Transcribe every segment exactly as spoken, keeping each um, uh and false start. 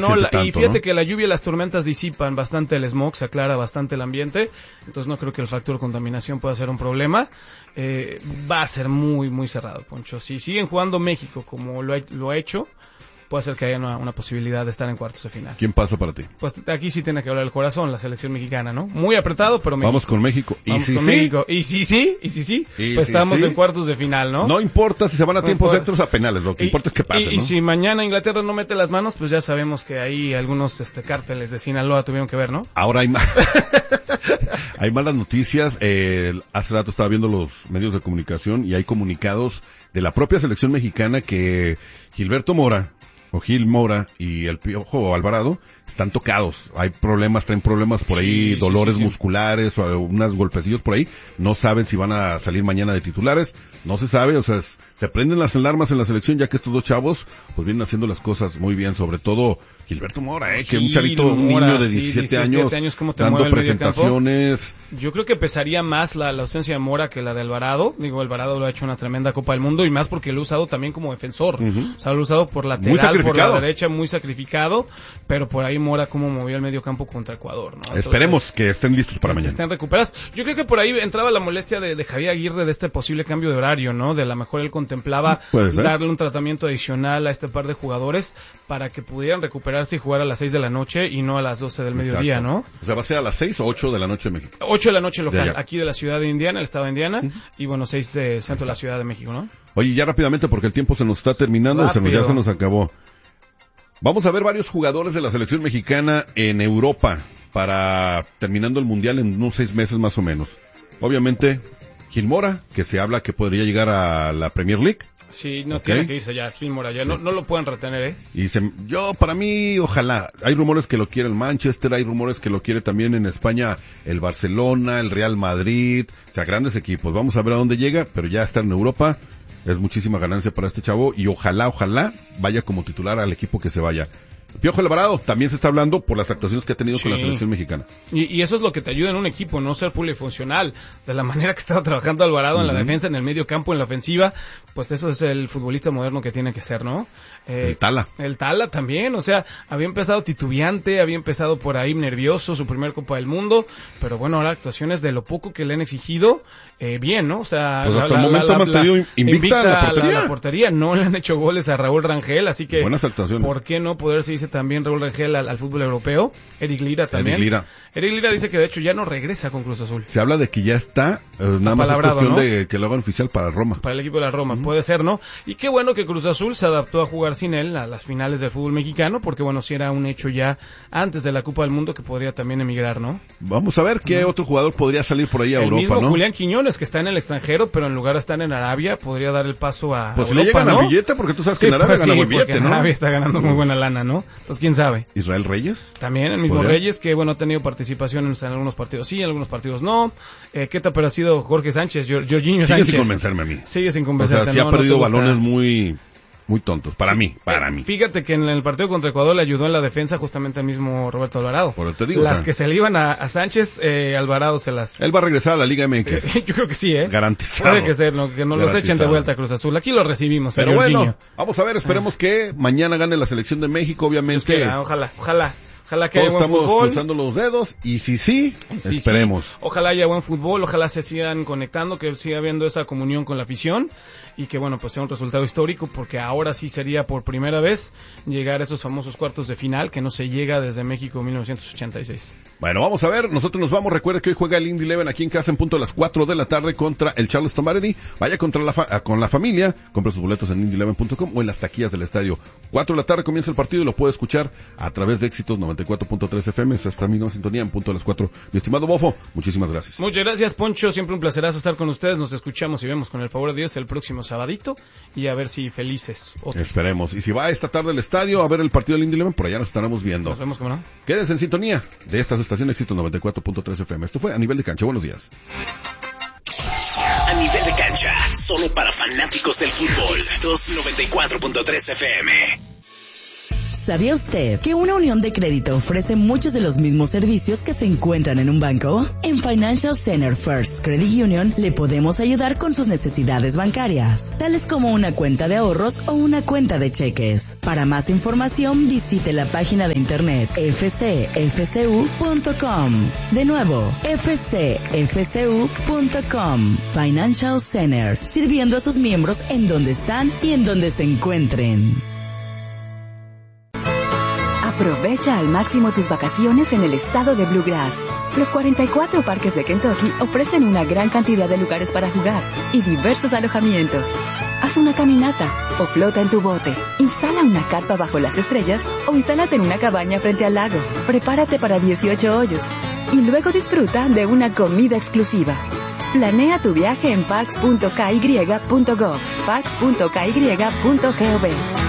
no, la, tanto, y fíjate ¿no? que la lluvia y las tormentas disipan bastante el smog, se aclara bastante el ambiente, entonces no creo que el factor contaminación pueda ser un problema. Eh, va a ser muy, muy cerrado, Poncho. Si siguen jugando México como lo ha, lo ha hecho, puede ser que haya una, una posibilidad de estar en cuartos de final. ¿Quién pasa para ti? Pues aquí sí tiene que hablar el corazón, la selección mexicana, ¿no? Muy apretado, pero México. Vamos con México. ¿Y Vamos si con sí? México. Y si sí, y si sí, ¿Y pues si estamos sí? en cuartos de final, ¿no? No importa si se van a No tiempos importa. extras a penales, lo que Y- importa es que pase, y, ¿no? y si mañana Inglaterra no mete las manos, pues ya sabemos que ahí algunos este cárteles de Sinaloa tuvieron que ver, ¿no? Ahora hay más, hay malas noticias. Eh, hace rato estaba viendo los medios de comunicación y hay comunicados de la propia selección mexicana que Gilberto Mora, o Gil Mora y el Piojo Alvarado están tocados. Hay problemas, traen problemas por ahí, Sí, dolores sí, sí, sí. musculares o unos golpecillos por ahí. No saben si van a salir mañana de titulares. No se sabe, o sea, es- se prenden las alarmas en la selección ya que estos dos chavos pues vienen haciendo las cosas muy bien, sobre todo Gilberto Mora, eh, que un Gil chavito, un Mora, niño de sí, diecisiete diecisiete años, años, ¿cómo te dando mueve el mediocampo? presentaciones. Yo creo que pesaría más la, la ausencia de Mora que la de Alvarado. Digo, Alvarado lo ha hecho una tremenda Copa del Mundo y más porque lo ha usado también como defensor. Ujú. O sea, lo ha usado por Muy lateral, por sacrificado. la derecha, muy sacrificado. Pero por ahí Mora como movió el medio campo contra Ecuador, ¿no? Entonces, Esperemos que estén listos para que mañana. estén recuperados. Yo creo que por ahí entraba la molestia de, de Javier Aguirre de este posible cambio de horario, ¿no? De a lo mejor él contemplaba Puede ser. darle un tratamiento adicional a este par de jugadores para que pudieran recuperarse y jugar a las seis de la noche y no a las doce del mediodía, Exacto. ¿no? O sea, va a ser a las seis o ocho de la noche en México. ocho de la noche local, De allá. aquí de la ciudad de Indiana, el estado de Indiana, y bueno, seis de centro de la ciudad de México, ¿no? Oye, ya rápidamente porque el tiempo se nos está terminando, se nos, ya Rápido. se nos acabó. Vamos a ver varios jugadores de la selección mexicana en Europa para terminando el Mundial en unos seis meses más o menos. Obviamente, Gil Mora, que se habla que podría llegar a la Premier League. Sí, no Ok. tiene que irse ya, Gil Mora, ya no, no lo pueden retener, ¿eh? Y se, yo, para mí, ojalá. Hay rumores que lo quiere el Manchester, hay rumores que lo quiere también en España el Barcelona, el Real Madrid, o sea, grandes equipos. Vamos a ver a dónde llega, pero ya está en Europa. Es muchísima ganancia para este chavo y ojalá, ojalá vaya como titular al equipo que se vaya. Piojo Alvarado también se está hablando por las actuaciones que ha tenido con la Sí. selección mexicana. Y, y eso es lo que te ayuda en un equipo, no ser polifuncional. De la manera que estaba trabajando Alvarado en la Ujú. defensa, en el medio campo, en la ofensiva, pues eso es el futbolista moderno que tiene que ser, ¿no? Eh, El Tala. El Tala también, o sea, había empezado titubeante, había empezado por ahí nervioso, su primer Copa del Mundo, pero bueno, ahora actuaciones de lo poco que le han exigido, eh, bien, ¿no? O sea, Pues hasta el momento ha mantenido invicta la portería. La, la portería, no le han hecho goles a Raúl Rangel, así que Buenas actuaciones. ¿por qué no poderse irse también Raúl Rangel al, al fútbol europeo? Eric Lira también. Eric Lira. Eric Lira dice que de hecho ya no regresa con Cruz Azul. Se habla de que ya está, eh, nada más es Apalabrado, cuestión ¿no? de que lo hagan oficial para Roma. Para el equipo de la Roma, puede ser, ¿no? Y qué bueno que Cruz Azul se adaptó a jugar sin él a las finales del fútbol mexicano, porque bueno, si era un hecho ya antes de la Copa del Mundo que podría también emigrar, ¿no? Vamos a ver qué otro jugador podría salir por ahí a el Europa, mismo ¿no? Julián Quiñones, que está en el extranjero, pero en lugar de estar en Arabia, podría dar el paso a Pues si Europa, le llegan ¿no? a billete, porque tú sabes que Sí, en Arabia pues gana sí, buen porque billete, en ¿no? Arabia está ganando muy buena lana, ¿no? Entonces, ¿quién sabe? Israel Reyes. También el mismo ¿Podría? Reyes, que bueno, ha tenido participación en, en algunos partidos sí, en algunos partidos no. Eh, ¿Qué tal pero ha sido Jorge Sánchez, Gior- Jorginho Sigue Sánchez? sin convencerme a mí. Sigue sin O convencerte, sea, sí ¿no? ha ¿No perdido te gusta? balones muy, muy tontos. Para Sí. mí, para Eh, mí. Fíjate que en el partido contra Ecuador le ayudó en la defensa justamente el mismo Roberto Alvarado. Por eso te digo, Las o sea, que se le iban a, a Sánchez, eh, Alvarado se las... Él va a regresar a la Liga M X. Yo creo que sí, ¿eh? Garantizado. Puede que ser, ¿no? Que no los echen de Garantizado. vuelta a Cruz Azul. Aquí lo recibimos, Pero a bueno, Jorginho. vamos a ver, esperemos que mañana gane la selección de México, obviamente. Espera, ojalá, ojalá. Ojalá que haya Todos buen estamos fútbol. cruzando los dedos y si sí, Sí, esperemos. sí. Ojalá haya buen fútbol, ojalá se sigan conectando, que siga habiendo esa comunión con la afición y que bueno, pues sea un resultado histórico porque ahora sí sería por primera vez llegar a esos famosos cuartos de final que no se llega desde México en mil novecientos ochenta y seis. Bueno, vamos a ver, nosotros nos vamos. Recuerde que hoy juega el Indy Eleven aquí en casa en punto a las cuatro de la tarde contra el Charleston Battery. Vaya contra la fa- con la familia, compre sus boletos en indy eleven punto com o en las taquillas del estadio. cuatro de la tarde comienza el partido y lo puede escuchar a través de Éxitos noventa y cuatro punto tres F M. Esta es esta misma sintonía en punto a las cuatro. Mi estimado Bofo, muchísimas gracias. Muchas gracias, Poncho, siempre un placerazo estar con ustedes. Nos escuchamos y vemos con el favor de Dios el próximo sabadito y a ver si felices o tristes. Esperemos. Y si va esta tarde al estadio a ver el partido del Indy Eleven, por allá nos estaremos viendo. Nos vemos, ¿cómo no? Quédense en sintonía de esta su estación Éxitos noventa y cuatro punto tres F M. Esto fue A Nivel de Cancha. Buenos días. A Nivel de Cancha, solo para fanáticos del fútbol. Éxitos noventa y cuatro punto tres F M. ¿Sabía usted que una unión de crédito ofrece muchos de los mismos servicios que se encuentran en un banco? En Financial Center First Credit Union le podemos ayudar con sus necesidades bancarias, tales como una cuenta de ahorros o una cuenta de cheques. Para más información, visite la página de internet f c f c u punto com. De nuevo, f c f c u punto com. Financial Center, sirviendo a sus miembros en donde están y en donde se encuentren. Aprovecha al máximo tus vacaciones en el estado de Bluegrass. Los cuarenta y cuatro parques de Kentucky ofrecen una gran cantidad de lugares para jugar y diversos alojamientos. Haz una caminata o flota en tu bote. Instala una carpa bajo las estrellas o instálate en una cabaña frente al lago. Prepárate para dieciocho hoyos y luego disfruta de una comida exclusiva. Planea tu viaje en parks punto k y punto gov, parks punto k y punto gov.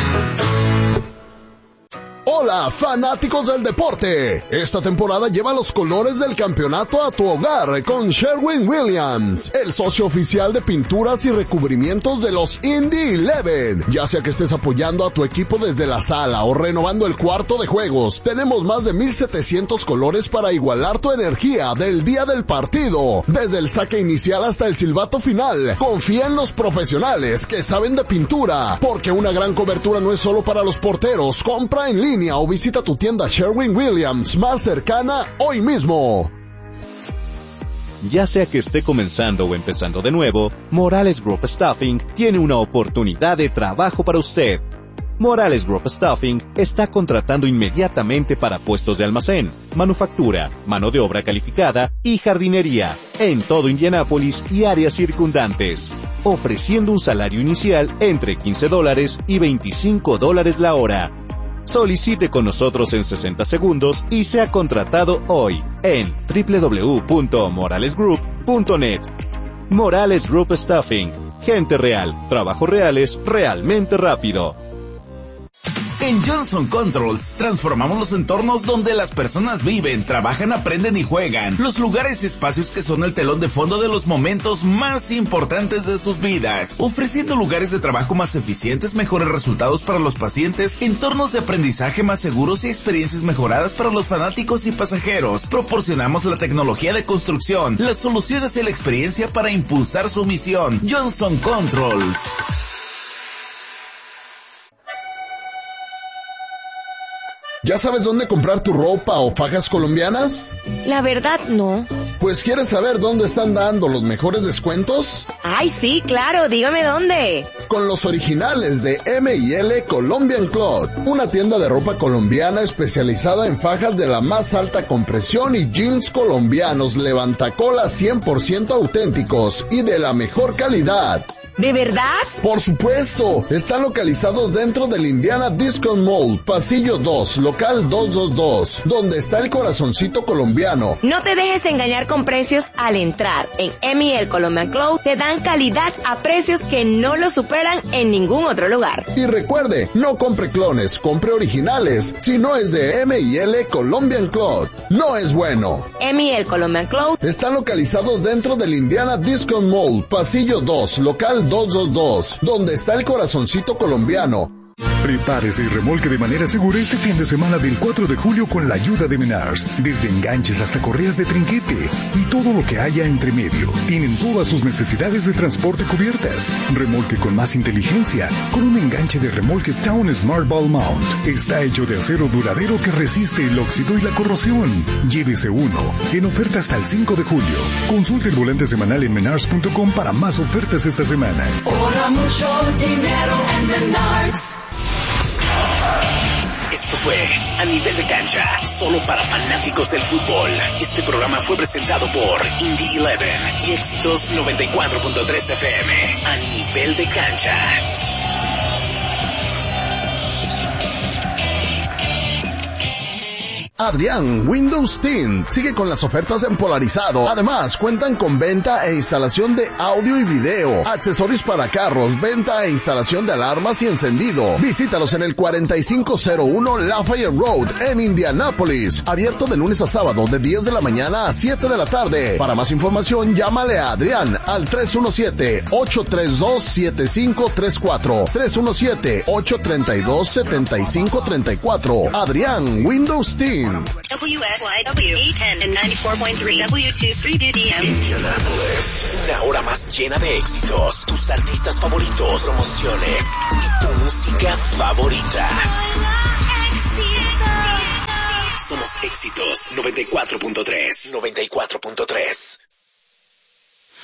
Hola, fanáticos del deporte. Esta temporada lleva los colores del campeonato a tu hogar con Sherwin-Williams, el socio oficial de pinturas y recubrimientos de los Indy once. Ya sea que estés apoyando a tu equipo desde la sala o renovando el cuarto de juegos, tenemos más de mil setecientos colores para igualar tu energía del día del partido. Desde el saque inicial hasta el silbato final, confía en los profesionales que saben de pintura, porque una gran cobertura no es solo para los porteros. Compra en línea o visita tu tienda Sherwin-Williams más cercana hoy mismo. Ya sea que esté comenzando o empezando de nuevo, Morales Group Staffing tiene una oportunidad de trabajo para usted. Morales Group Staffing está contratando inmediatamente para puestos de almacén, manufactura, mano de obra calificada y jardinería en todo Indianápolis y áreas circundantes, ofreciendo un salario inicial entre quince dólares y veinticinco dólares la hora. Solicite con nosotros en sesenta segundos y sea contratado hoy en doble u doble u doble u punto morales group punto net. Morales Group Staffing. Gente real, trabajos reales, realmente rápido. En Johnson Controls transformamos los entornos donde las personas viven, trabajan, aprenden y juegan. Los lugares y espacios que son el telón de fondo de los momentos más importantes de sus vidas. Ofreciendo lugares de trabajo más eficientes, mejores resultados para los pacientes, entornos de aprendizaje más seguros y experiencias mejoradas para los fanáticos y pasajeros. Proporcionamos la tecnología de construcción, las soluciones y la experiencia para impulsar su misión. Johnson Controls. ¿Ya sabes dónde comprar tu ropa o fajas colombianas? La verdad, no. Pues, ¿quieres saber dónde están dando los mejores descuentos? Ay, sí, claro, dígame dónde. Con los originales de M y L Colombian Cloth, una tienda de ropa colombiana especializada en fajas de la más alta compresión y jeans colombianos levantacolas cien por ciento auténticos y de la mejor calidad. ¿De verdad? Por supuesto, están localizados dentro del Indiana Discount Mall, pasillo dos, local doscientos veintidós, donde está el corazoncito colombiano. No te dejes engañar con precios al entrar. En M y L Colombian Cloth te dan calidad a precios que no lo superan en ningún otro lugar. Y recuerde, no compre clones, compre originales. Si no es de M y L Colombian Cloth, no es bueno. M y L Colombian Cloth están localizados dentro del Indiana Discount Mall, pasillo dos, local doscientos veintidós, donde está el corazoncito colombiano. Prepárese y remolque de manera segura este fin de semana del cuatro de julio con la ayuda de Menards. Desde enganches hasta correas de trinquete y todo lo que haya entre medio. Tienen todas sus necesidades de transporte cubiertas. Remolque con más inteligencia con un enganche de remolque Town Smart Ball Mount. Está hecho de acero duradero que resiste el óxido y la corrosión. Llévese uno en oferta hasta el cinco de julio. Consulte el volante semanal en menards punto com para más ofertas esta semana. Ahora mucho dinero en Menards. Esto fue A Nivel de Cancha, solo para fanáticos del fútbol. Este programa fue presentado por Indy once y Éxitos noventa y cuatro punto tres F M. A Nivel de Cancha. Adrián Windows Tint sigue con las ofertas en polarizado. Además, cuentan con venta e instalación de audio y video, accesorios para carros, venta e instalación de alarmas y encendido. Visítalos en el cuarenta y cinco cero uno Lafayette Road en Indianápolis. Abierto de lunes a sábado de diez de la mañana a siete de la tarde. Para más información, llámale a Adrián al tres uno siete, ocho tres dos, siete cinco tres cuatro. tres uno siete, ocho tres dos, siete cinco tres cuatro. Adrián Windows Tint. W S Y W eight ten and ninety-four point three W twenty-three D D M. Indianapolis, una hora más llena de éxitos, tus artistas favoritos, promociones y tu música favorita. Somos Éxitos noventa y cuatro punto tres. noventa y cuatro punto tres.